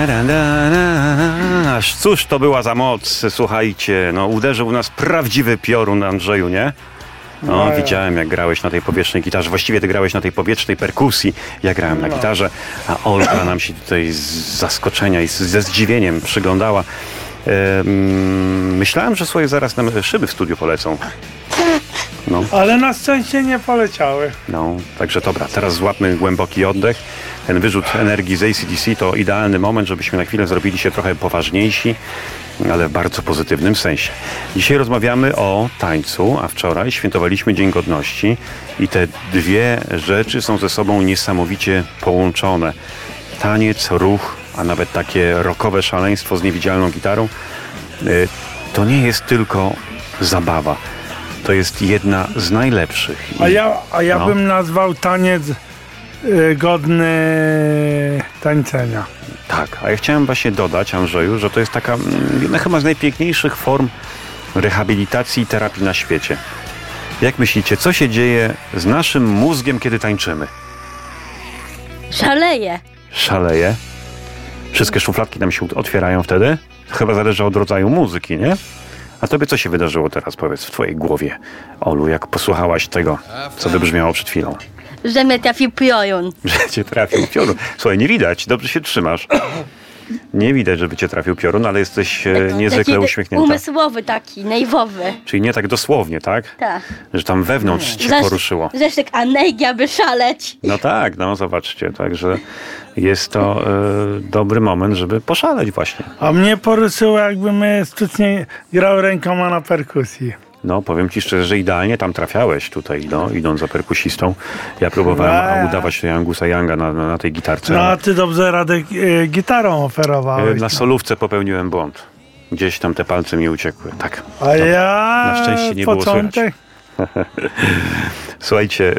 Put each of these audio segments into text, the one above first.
Cóż to była za moc, słuchajcie, no uderzył nas prawdziwy piorun, Andrzeju, nie? No, widziałem, jak grałeś na tej powietrznej gitarze. Właściwie ty grałeś na tej powietrznej perkusji. Ja grałem na gitarze, a Olga nam się tutaj z zaskoczenia i ze zdziwieniem przyglądała. Myślałem, że swoje zaraz nam szyby w studiu polecą. No. Ale na szczęście nie poleciały. No, także dobra, teraz złapmy głęboki oddech. Ten wyrzut energii z AC/DC to idealny moment, żebyśmy na chwilę zrobili się trochę poważniejsi, ale w bardzo pozytywnym sensie. Dzisiaj rozmawiamy o tańcu, a wczoraj świętowaliśmy Dzień Godności i te dwie rzeczy są ze sobą niesamowicie połączone. Taniec, ruch, a nawet takie rockowe szaleństwo z niewidzialną gitarą, to nie jest tylko zabawa. To jest jedna z najlepszych. A ja bym nazwał taniec godny tańczenia. Tak, a ja chciałem właśnie dodać, Andrzeju, że to jest taka jedna chyba z najpiękniejszych form rehabilitacji i terapii na świecie. Jak myślicie, co się dzieje z naszym mózgiem, kiedy tańczymy? Szaleje. Szaleje? Wszystkie szufladki nam się otwierają wtedy? Chyba zależy od rodzaju muzyki, nie? A tobie co się wydarzyło teraz, powiedz, w twojej głowie, Olu, jak posłuchałaś tego, co wybrzmiało przed chwilą? Że mnie trafił piorun. Że cię trafił piorun. Słuchaj, nie widać, dobrze się trzymasz. Nie widać, żeby cię trafił piorun, ale jesteś niezwykle uśmiechnięta. Umysłowy taki, nejwowy. Czyli nie tak dosłownie, tak? Tak. Że tam wewnątrz cię poruszyło. Zresztą energia by szaleć. No tak, no zobaczcie, także jest to dobry moment, żeby poszaleć właśnie. A mnie poruszyło, jakbym sztucznie grał rękoma na perkusji. No, powiem ci szczerze, że idealnie tam trafiałeś tutaj, no, idąc za perkusistą. Ja próbowałem udawać Angusa Younga na tej gitarce. No, a ty dobrze Radek gitarą oferowałeś. Na solówce popełniłem błąd. Gdzieś tam te palce mi uciekły, tak. A ja na szczęście nie było słychać. Słuchajcie,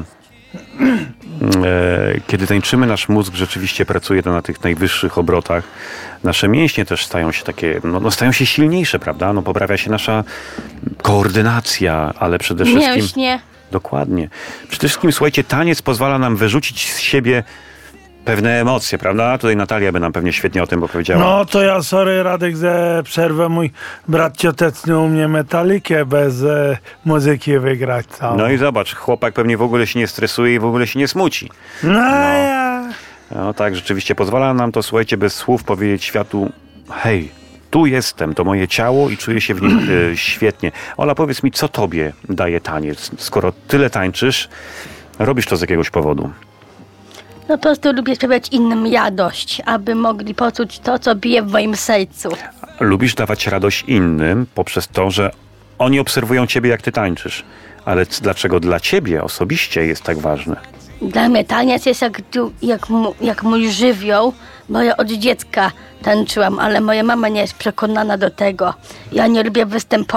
kiedy tańczymy, nasz mózg rzeczywiście pracuje na tych najwyższych obrotach. Nasze mięśnie też stają się takie, stają się silniejsze, prawda? No, poprawia się nasza koordynacja, ale przede wszystkim... Mięśnie. Dokładnie. Przede wszystkim, słuchajcie, taniec pozwala nam wyrzucić z siebie pewne emocje, prawda? Tutaj Natalia by nam pewnie świetnie o tym opowiedziała. No to ja, sorry Radek, że przerwę. Mój brat cioteczny umie metalikę bez muzyki wygrać całą. No i zobacz, chłopak pewnie w ogóle się nie stresuje i w ogóle się nie smuci. No tak, rzeczywiście pozwala nam to, słuchajcie, bez słów powiedzieć światu: hej, tu jestem, to moje ciało i czuję się w nim świetnie. Ola, powiedz mi, co tobie daje taniec? Skoro tyle tańczysz, robisz to z jakiegoś powodu. No po prostu lubię sprawiać innym radość, aby mogli poczuć to, co bije w moim sercu. Lubisz dawać radość innym poprzez to, że oni obserwują ciebie, jak ty tańczysz. Ale dlaczego dla ciebie osobiście jest tak ważne? Dla mnie taniec jest jak mój żywioł, bo ja od dziecka tańczyłam, ale moja mama nie jest przekonana do tego. Ja nie lubię występować.